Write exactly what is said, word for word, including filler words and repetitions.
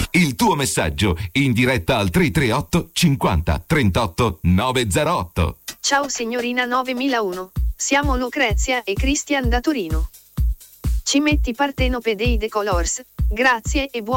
Il tuo messaggio in diretta al tre tre otto cinquanta trentotto novecentotto. Ciao signorina novemilauno. Siamo Lucrezia e Christian da Torino. Ci metti Partenope dei The Colors? Grazie e buon